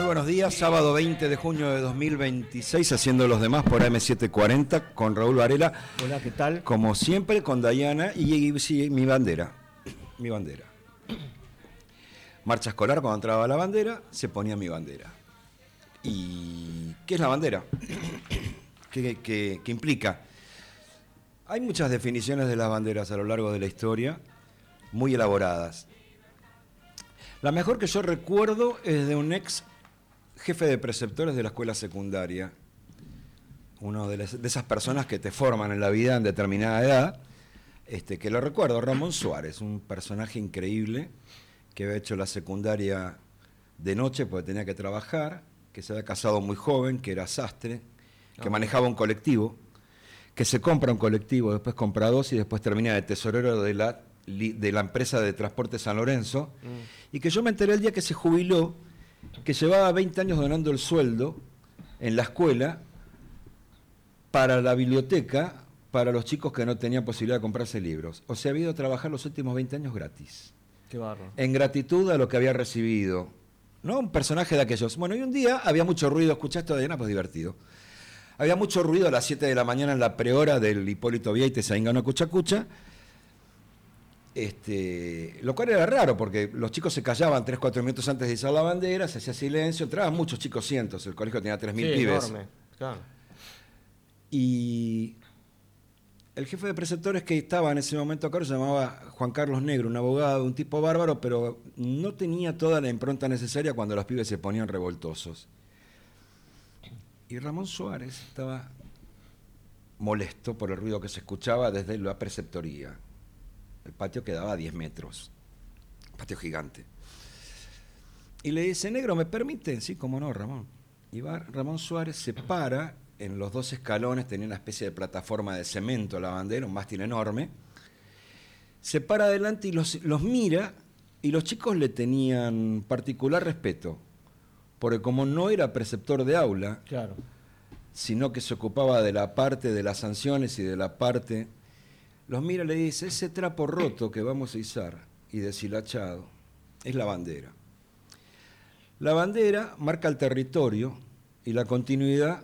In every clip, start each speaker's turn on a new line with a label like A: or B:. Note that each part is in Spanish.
A: buenos días, sábado 20 de junio de 2026, haciendo los demás por AM740 con Raúl Varela.
B: Hola, ¿qué tal?
A: Como siempre, con Dayana y sí, mi bandera. Marcha escolar, cuando entraba la bandera, se ponía mi bandera. ¿Y qué es la bandera? ¿Qué implica? Hay muchas definiciones de las banderas a lo largo de la historia, muy elaboradas. La mejor que yo recuerdo es de un ex jefe de preceptores de la escuela secundaria, uno de esas personas que te forman en la vida en determinada edad, que lo recuerdo, Ramón Suárez, un personaje increíble que había hecho la secundaria de noche porque tenía que trabajar, que se había casado muy joven, que era sastre, que manejaba un colectivo, que se compra un colectivo, después compra dos y después termina de tesorero de la empresa de transporte San Lorenzo, y que yo me enteré el día que se jubiló, que llevaba 20 años donando el sueldo en la escuela para la biblioteca, para los chicos que no tenían posibilidad de comprarse libros. O sea, había ido a trabajar los últimos 20 años gratis.
B: Qué bárbaro.
A: En gratitud a lo que había recibido. ¿No? Un personaje de aquellos. Bueno, y un día había mucho ruido, escuchá esto, Diana, pues divertido. Había mucho ruido a las 7 de la mañana en la prehora del Hipólito Vieites a Ingano Cuchacucha. Lo cual era raro, porque los chicos se callaban 3-4 minutos antes de izar la bandera, se hacía silencio, entraban muchos chicos, cientos, el colegio tenía 3.000 pibes.
B: Enorme, claro.
A: Y el jefe de preceptores que estaba en ese momento acá se llamaba Juan Carlos Negro, un abogado, un tipo bárbaro, pero no tenía toda la impronta necesaria cuando los pibes se ponían revoltosos. Y Ramón Suárez estaba molesto por el ruido que se escuchaba desde la preceptoría. El patio quedaba a 10 metros, patio gigante. Y le dice, Negro, ¿me permite? Sí, cómo no, Ramón. Y va Ramón Suárez, se para en los 2 escalones, tenía una especie de plataforma de cemento la bandera, un mástil enorme. Se para adelante y los mira, y los chicos le tenían particular respeto, porque como no era preceptor de aula,
B: Claro.
A: sino que se ocupaba de la parte de las sanciones y de la parte... Los mira y le dice, ese trapo roto que vamos a izar y deshilachado es la bandera. La bandera marca el territorio y la continuidad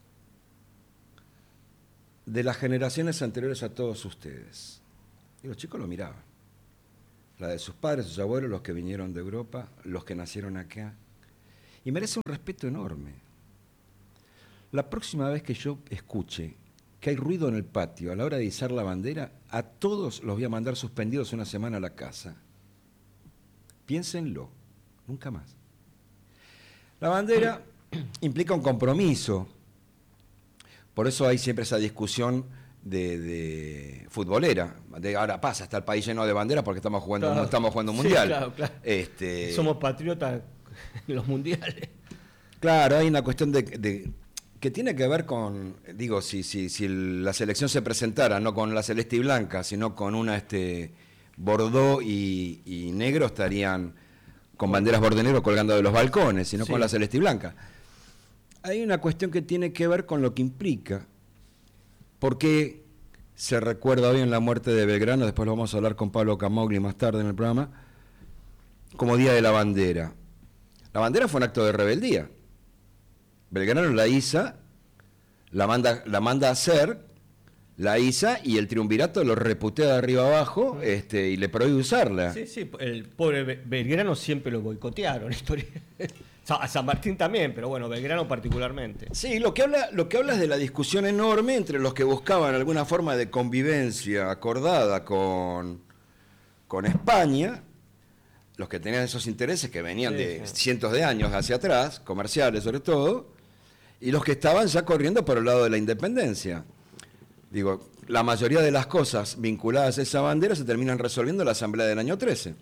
A: de las generaciones anteriores a todos ustedes. Y los chicos lo miraban. La de sus padres, sus abuelos, los que vinieron de Europa, los que nacieron acá. Y merece un respeto enorme. La próxima vez que yo escuche que hay ruido en el patio a la hora de izar la bandera, a todos los voy a mandar suspendidos una semana a la casa. Piénsenlo, nunca más. La bandera implica un compromiso. Por eso hay siempre esa discusión de futbolera. Ahora pasa, está el país lleno de banderas porque estamos jugando un mundial.
B: Sí, claro. Somos patriotas en los mundiales.
A: Claro, hay una cuestión que tiene que ver con, digo, si la selección se presentara no con la celeste y blanca, sino con una bordó y negro, estarían con banderas borde negro colgando de los balcones, sino con la celeste y blanca. Hay una cuestión que tiene que ver con lo que implica, porque se recuerda hoy en la muerte de Belgrano, después lo vamos a hablar con Pablo Camogli más tarde en el programa, como Día de la Bandera. La bandera fue un acto de rebeldía. Belgrano la iza, la manda a hacer, la iza y el triunvirato lo reputea de arriba abajo y le prohíbe usarla.
B: Sí, el pobre Belgrano siempre lo boicotearon. A San Martín también, pero bueno, Belgrano particularmente.
A: Sí, lo que habla es de la discusión enorme entre los que buscaban alguna forma de convivencia acordada con España, los que tenían esos intereses que venían de cientos de años hacia atrás, comerciales sobre todo, y los que estaban ya corriendo por el lado de la independencia. Digo, la mayoría de las cosas vinculadas a esa bandera se terminan resolviendo en la Asamblea del año 13.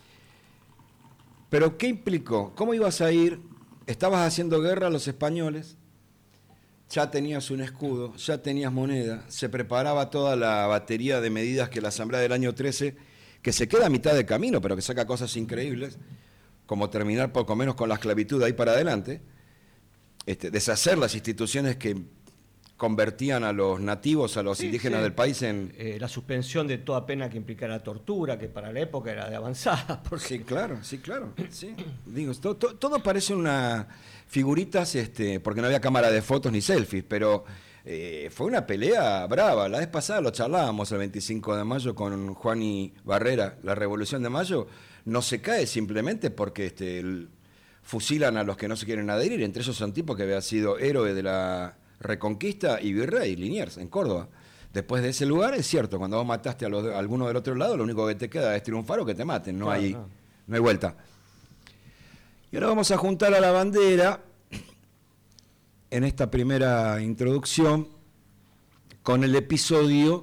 A: Pero, ¿qué implicó? ¿Cómo ibas a ir? Estabas haciendo guerra a los españoles, ya tenías un escudo, ya tenías moneda, se preparaba toda la batería de medidas que la Asamblea del año 13, que se queda a mitad de camino, pero que saca cosas increíbles, como terminar poco menos con la esclavitud ahí para adelante, deshacer las instituciones que convertían a los nativos, a los indígenas del país en...
B: La suspensión de toda pena que implicara tortura, que para la época era de avanzada. Porque...
A: Sí, claro. Sí. Digo, todo parece una figuritas, porque no había cámara de fotos ni selfies, pero fue una pelea brava. La vez pasada lo charlábamos el 25 de mayo con Juani Barrera. La Revolución de Mayo no se cae simplemente porque fusilan a los que no se quieren adherir. Entre ellos son tipos que había sido héroe de la Reconquista y virrey, Liniers, en Córdoba. Después de ese lugar, es cierto, cuando vos mataste a alguno del otro lado, lo único que te queda es triunfar o que te maten, no hay vuelta. Y ahora vamos a juntar a la bandera en esta primera introducción con el episodio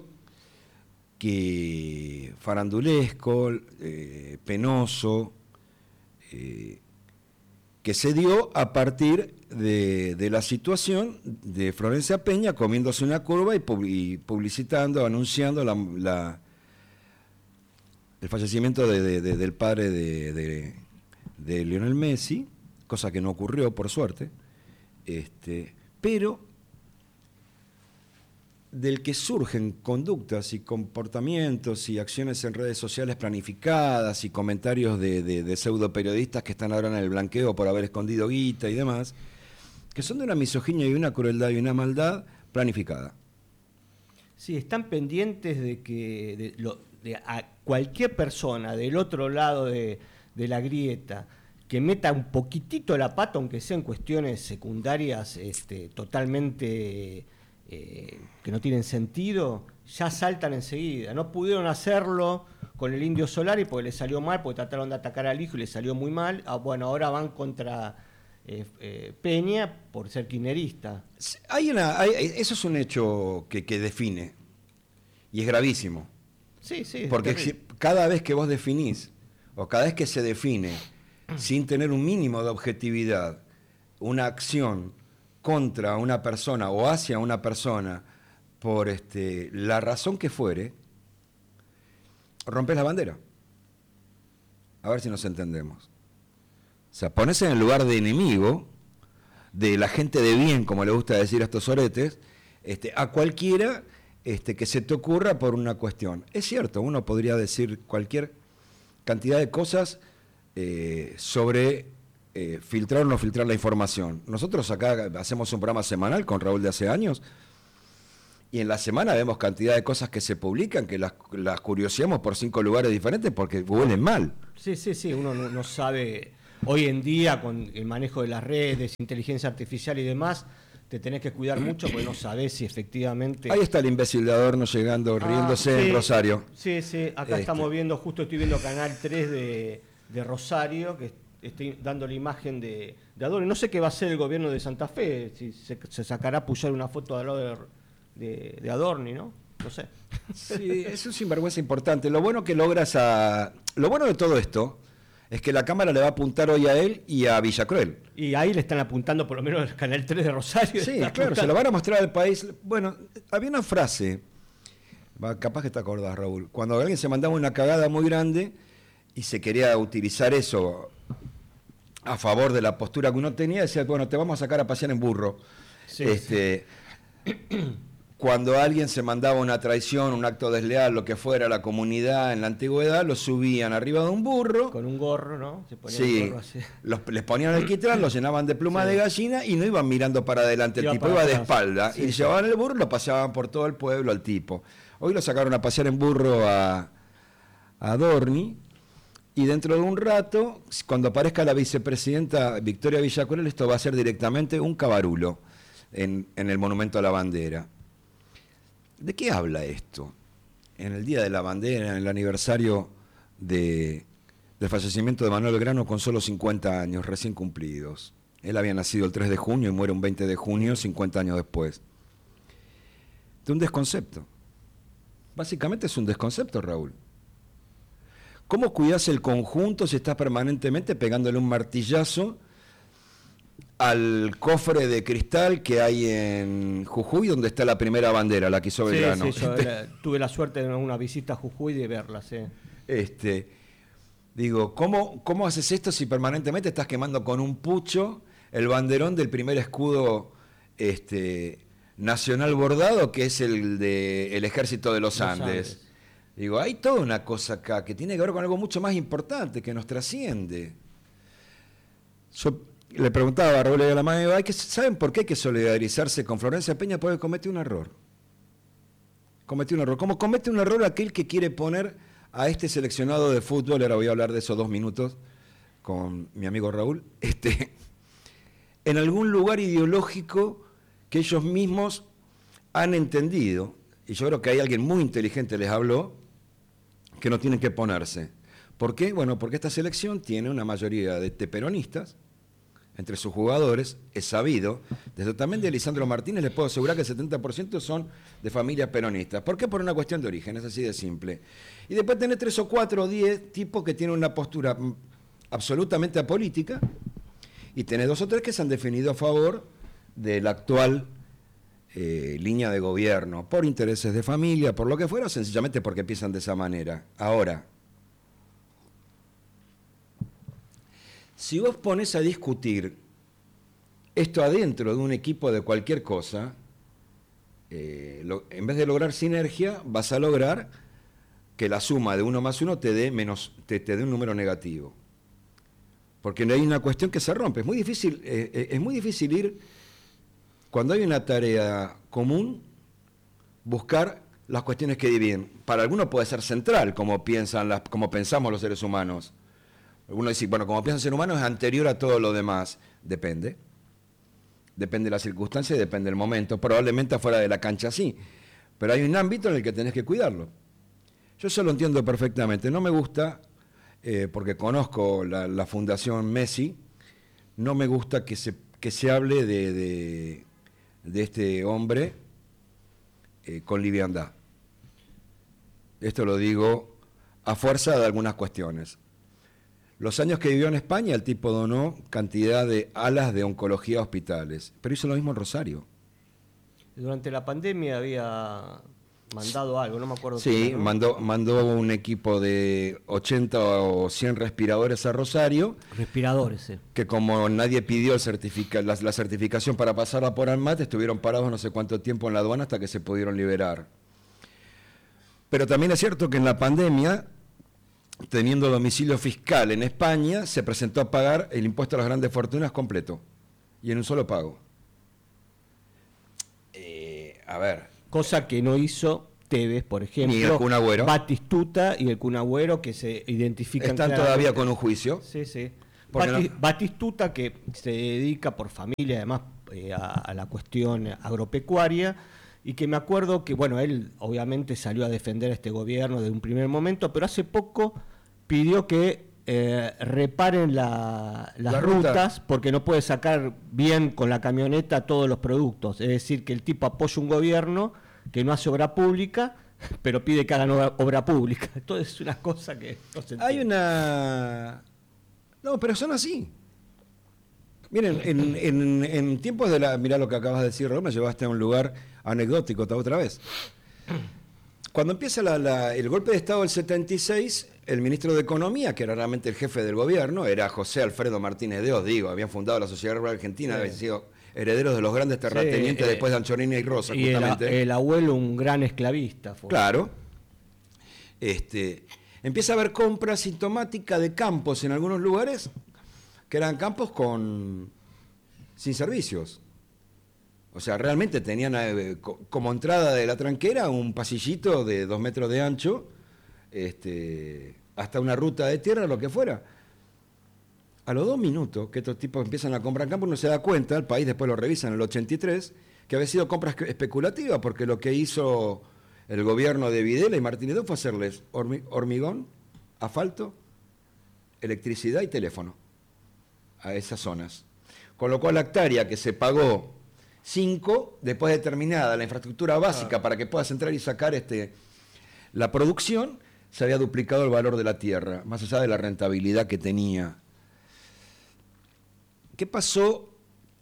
A: que farandulesco, penoso, que se dio a partir de la situación de Florencia Peña comiéndose una curva y publicitando, anunciando el fallecimiento del padre de Lionel Messi, cosa que no ocurrió, por suerte, pero del que surgen conductas y comportamientos y acciones en redes sociales planificadas y comentarios de pseudo periodistas que están ahora en el blanqueo por haber escondido guita y demás, que son de una misoginia y una crueldad y una maldad planificada.
B: Sí, están pendientes de que a cualquier persona del otro lado de la grieta que meta un poquitito la pata, aunque sean cuestiones secundarias totalmente que no tienen sentido, ya saltan enseguida. No pudieron hacerlo con el Indio Solari porque les salió mal, porque trataron de atacar al hijo y les salió muy mal. Bueno, ahora van contra Peña por ser kirchnerista.
A: Eso es un hecho que define, y es gravísimo.
B: Sí,
A: porque cada vez que vos definís, o cada vez que se define, sin tener un mínimo de objetividad, una acción contra una persona o hacia una persona por la razón que fuere, rompes la bandera. A ver si nos entendemos. O sea, pones en el lugar de enemigo, de la gente de bien, como le gusta decir a estos oretes, a cualquiera que se te ocurra por una cuestión. Es cierto, uno podría decir cualquier cantidad de cosas sobre filtrar o no filtrar la información. Nosotros acá hacemos un programa semanal con Raúl de hace años, y en la semana vemos cantidad de cosas que se publican, que las curioseamos por 5 lugares diferentes porque huelen mal.
B: Sí, uno no sabe. Hoy en día, con el manejo de las redes, inteligencia artificial y demás, te tenés que cuidar mucho porque no sabés si efectivamente...
A: Ahí está el imbécil de Adorno llegando, riéndose en Rosario.
B: Sí, acá estamos viendo, estoy viendo Canal 3 de Rosario, que estoy dando la imagen de Adorno. No sé qué va a hacer el gobierno de Santa Fe, si se sacará a pujar una foto al lado de Adorni, ¿no? No sé.
A: Sí, es un sinvergüenza importante. Lo bueno de todo esto es que la cámara le va a apuntar hoy a él y a Villacruel.
B: Y ahí le están apuntando por lo menos el Canal 3 de Rosario.
A: Sí, claro, se lo van a mostrar al país. Bueno, había una frase, capaz que te acordás, Raúl, cuando alguien se mandaba una cagada muy grande y se quería utilizar eso a favor de la postura que uno tenía, decía, bueno, te vamos a sacar a pasear en burro. Sí. Cuando alguien se mandaba una traición, un acto desleal, lo que fuera, a la comunidad en la antigüedad, lo subían arriba de un burro.
B: Con un gorro, ¿no? Se ponían
A: sí,
B: un gorro así.
A: Les ponían el quitrán, los llenaban de pluma de gallina y no iban mirando para adelante. El tipo iba de espalda. Sí, y llevaban el burro y lo paseaban por todo el pueblo al tipo. Hoy lo sacaron a pasear en burro a Adorni. Y dentro de un rato, cuando aparezca la vicepresidenta Victoria Villacruel, esto va a ser directamente un cabarulo en el Monumento a la Bandera. ¿De qué habla esto? En el Día de la Bandera, en el aniversario del fallecimiento de Manuel Belgrano con solo 50 años recién cumplidos. Él había nacido el 3 de junio y muere un 20 de junio, 50 años después. De un desconcepto. Básicamente es un desconcepto, Raúl. ¿Cómo cuidás el conjunto si estás permanentemente pegándole un martillazo al cofre de cristal que hay en Jujuy, donde está la primera bandera, la que hizo Belgrano?
B: Sí, yo tuve la suerte de una visita a Jujuy de verla, sí.
A: Digo, ¿cómo haces esto si permanentemente estás quemando con un pucho el banderón del primer escudo nacional bordado, que es el del Ejército de los Andes. Digo, hay toda una cosa acá que tiene que ver con algo mucho más importante, que nos trasciende. Yo le preguntaba a Raúl Alamán, ¿saben por qué hay que solidarizarse con Florencia Peña? Porque cometió un error. Cometió un error. Como comete un error aquel que quiere poner a este seleccionado de fútbol, ahora voy a hablar de esos 2 minutos con mi amigo Raúl, en algún lugar ideológico que ellos mismos han entendido, y yo creo que hay alguien muy inteligente les habló, que no tienen que ponerse. ¿Por qué? Bueno, porque esta selección tiene una mayoría de peronistas entre sus jugadores, es sabido. Desde también de Lisandro Martínez les puedo asegurar que el 70% son de familias peronistas. ¿Por qué? Por una cuestión de origen, es así de simple. Y después tenés 3 o 4 o 10 tipos que tienen una postura absolutamente apolítica, y tenés 2 o 3 que se han definido a favor de la actual línea de gobierno, por intereses de familia, por lo que fuera, o sencillamente porque piensan de esa manera. Ahora, si vos pones a discutir esto adentro de un equipo de cualquier cosa, en vez de lograr sinergia, vas a lograr que la suma de 1 más 1 te dé un número negativo. Porque hay una cuestión que se rompe. Es muy difícil ir, cuando hay una tarea común, buscar las cuestiones que dividen. Para algunos puede ser central, como pensamos los seres humanos. Uno dice, bueno, como piensa el ser humano es anterior a todo lo demás. Depende. Depende de la circunstancia y depende del momento. Probablemente afuera de la cancha sí. Pero hay un ámbito en el que tenés que cuidarlo. Yo eso lo entiendo perfectamente. No me gusta, porque conozco la Fundación Messi, no me gusta que se hable de este hombre con liviandad. Esto lo digo a fuerza de algunas cuestiones. Los años que vivió en España, el tipo donó cantidad de alas de oncología a hospitales, pero hizo lo mismo en Rosario.
B: Durante la pandemia había mandado algo, no me acuerdo.
A: Sí,
B: ¿no?
A: mandó un equipo de 80 o 100 respiradores a Rosario.
B: Respiradores, sí.
A: Que como nadie pidió la certificación para pasarla por ANMAT, estuvieron parados no sé cuánto tiempo en la aduana hasta que se pudieron liberar. Pero también es cierto que en la pandemia, teniendo domicilio fiscal en España, se presentó a pagar el impuesto a las grandes fortunas completo y en un solo pago. A ver.
B: Cosa que no hizo Tevez, por ejemplo.
A: Ni el Kun Agüero.
B: Batistuta y el Kun Agüero, que se identifican.
A: Están todavía con un juicio.
B: Sí, sí.
A: No?
B: Batistuta, que se dedica por familia, además, a la cuestión agropecuaria, y que me acuerdo que, bueno, él obviamente salió a defender a este gobierno desde un primer momento, pero hace poco pidió que reparen las rutas, porque no puede sacar bien con la camioneta todos los productos. Es decir, que el tipo apoya un gobierno que no hace obra pública, pero pide que hagan obra pública. Entonces es una cosa que no se entiende.
A: Hay una... No, pero son así. Miren, en tiempos de la... Mirá lo que acabas de decir, Raúl, me llevaste a un lugar anecdótico otra vez. Cuando empieza el golpe de Estado del 76, el ministro de Economía, que era realmente el jefe del gobierno, era José Alfredo Martínez de Oz, habían fundado la Sociedad Rural Argentina, sí. Habían sido herederos de los grandes terratenientes, sí, después de Anchorena y Rosa,
B: y justamente. El abuelo, un gran esclavista. Fue.
A: Claro. Empieza a haber compra sintomática de campos en algunos lugares, que eran campos sin servicios. O sea, realmente tenían como entrada de la tranquera un pasillito de 2 metros de ancho, hasta una ruta de tierra, lo que fuera. A los 2 minutos que estos tipos empiezan a comprar campo, uno se da cuenta, el país después lo revisa en el 83, que había sido compra especulativa, porque lo que hizo el gobierno de Videla y Martínez fue hacerles hormigón, asfalto, electricidad y teléfono a esas zonas. Con lo cual la hectárea que se pagó 5, después de terminada la infraestructura básica para que puedas entrar y sacar la producción, se había duplicado el valor de la tierra, más allá de la rentabilidad que tenía. ¿Qué pasó?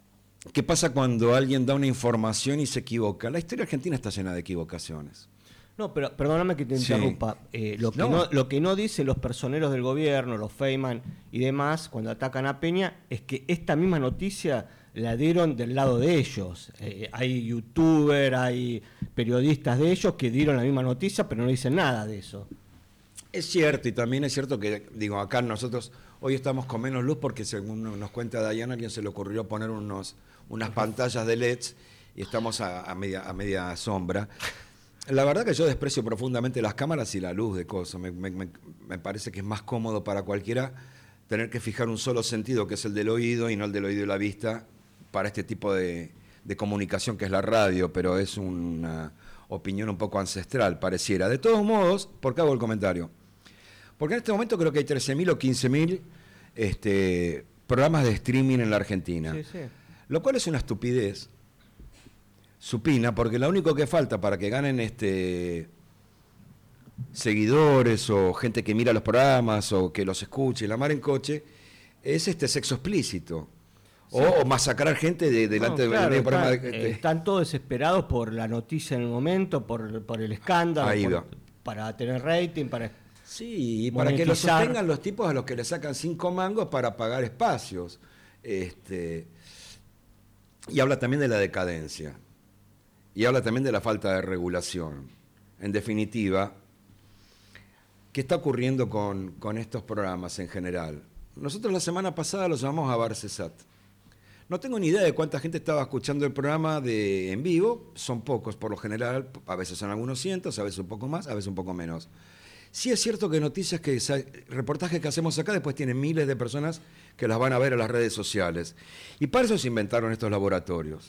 A: ¿Qué pasa cuando alguien da una información y se equivoca? La historia argentina está llena de equivocaciones.
B: No, pero perdóname que te interrumpa. Lo que no dicen los personeros del gobierno, los Feynman y demás, cuando atacan a Peña, es que esta misma noticia la dieron del lado de ellos. Hay youtubers, hay periodistas de ellos que dieron la misma noticia, pero no dicen nada de eso.
A: Es cierto, y también es cierto que, digo, acá nosotros hoy estamos con menos luz porque, según nos cuenta Dayana, a alguien se le ocurrió poner unas pantallas de LEDs y estamos a media sombra. La verdad que yo desprecio profundamente las cámaras y la luz de cosas. Me parece que es más cómodo para cualquiera tener que fijar un solo sentido, que es el del oído, y no el del oído y la vista, para este tipo de comunicación que es la radio, pero es una opinión un poco ancestral, pareciera. De todos modos, ¿por qué hago el comentario? Porque en este momento creo que hay 13.000 o 15.000 programas de streaming en la Argentina.
B: Sí, sí.
A: Lo cual es una estupidez supina, porque lo único que falta para que ganen seguidores o gente que mira los programas o que los escuche, la mar en coche, es sexo explícito. Sí. O masacrar gente delante del programa.
B: Están todos desesperados por la noticia en el momento, por el escándalo, para tener rating, para...
A: Sí, y para que lo sostengan los tipos a los que le sacan 5 mangos para pagar espacios. Y habla también de la decadencia. Y habla también de la falta de regulación. En definitiva, ¿qué está ocurriendo con estos programas en general? Nosotros la semana pasada los llamamos a Barcesat. No tengo ni idea de cuánta gente estaba escuchando el programa en vivo. Son pocos por lo general, a veces son algunos cientos, a veces un poco más, a veces un poco menos. Sí es cierto que reportajes que hacemos acá después tienen miles de personas que las van a ver en las redes sociales. Y para eso se inventaron estos laboratorios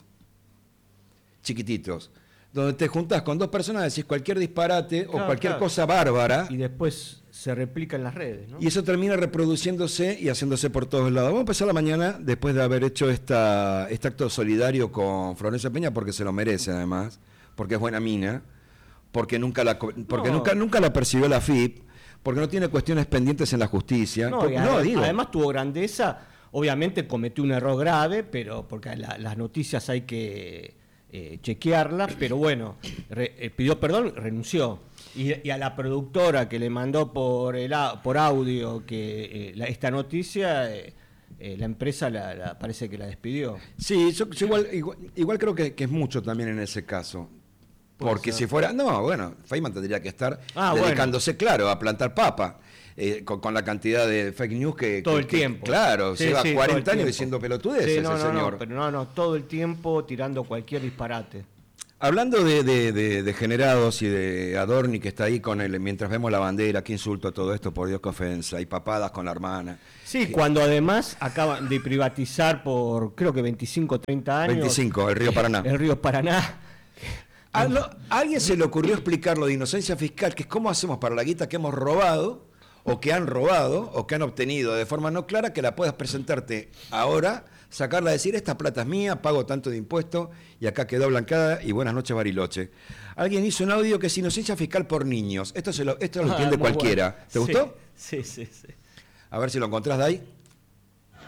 A: chiquititos, donde te juntás con 2 personas, decís cualquier disparate o cualquier cosa bárbara.
B: Y después se replica en las redes, ¿no?
A: Y eso termina reproduciéndose y haciéndose por todos lados. Vamos a empezar la mañana, después de haber hecho este acto solidario con Florencia Peña, porque se lo merece además, porque es buena mina, porque nunca la persiguió la FIP, porque no tiene cuestiones pendientes en la justicia.
B: Además tuvo grandeza, obviamente cometió un error grave, pero porque las noticias hay que chequearlas, pero bueno, pidió perdón, renunció. Y a la productora que le mandó por audio esta noticia, la empresa parece que la despidió.
A: Sí, yo igual creo que es mucho también en ese caso. Porque si fuera... No, bueno, Feynman tendría que estar dedicándose, claro, a plantar papa. Con la cantidad de fake news que...
B: Todo el tiempo.
A: Claro, lleva 40 años diciendo pelotudeces ese señor.
B: No, todo el tiempo tirando cualquier disparate.
A: Hablando de degenerados y de Adorni que está ahí con él, mientras vemos la bandera, qué insulto todo esto, por Dios, qué ofensa, y papadas con la hermana.
B: Sí, cuando además acaban de privatizar por creo que 25 o 30 años.
A: 25, el río Paraná.
B: El río Paraná.
A: ¿A alguien se le ocurrió explicarlo de inocencia fiscal, que es cómo hacemos para la guita que hemos robado, o que han robado, o que han obtenido de forma no clara, que la puedas presentarte ahora, sacarla, decir, esta plata es mía, pago tanto de impuesto, y acá quedó blancada, y buenas noches Bariloche? Alguien hizo un audio que es inocencia fiscal por niños. Esto lo entiende cualquiera. Bueno. ¿Te gustó?
B: Sí.
A: A ver si lo encontrás de ahí.